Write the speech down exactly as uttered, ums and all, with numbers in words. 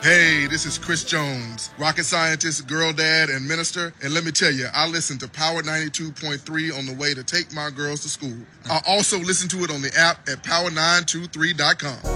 Hey, this is Chris Jones, rocket scientist, girl dad, and minister. And let me tell you, I listen to Power ninety-two point three on the way to take my girls to school. I also listen to it on the app at power nine two three dot com.